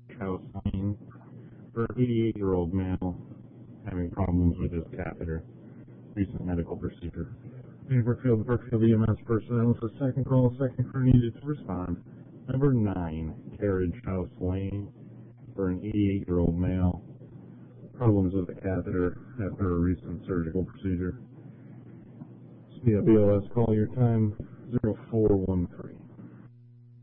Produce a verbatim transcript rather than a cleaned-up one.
House Lane for an eighty-eight-year-old male having problems with his catheter. Recent medical procedure. Brookfield, Brookfield E M S personnel with a second call, second crew needed to respond. Number nine, Carriage House Lane for an eighty-eight-year-old male. Problems with the catheter after a recent surgical procedure. B L S, call your time zero four one three.